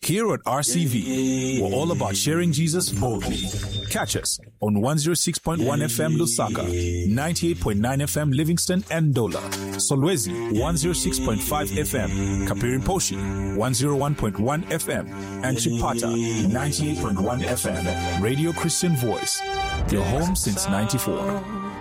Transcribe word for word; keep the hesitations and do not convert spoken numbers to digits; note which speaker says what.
Speaker 1: Here at R C V, we're all about sharing Jesus boldly. Catch us on one oh six point one F M Lusaka, ninety-eight point nine F M Livingston and Ndola, Solwezi one oh six point five F M, Kapirimposhi one oh one point one F M, and Chipata ninety-eight point one F M. Radio Christian Voice, your home since ninety-four.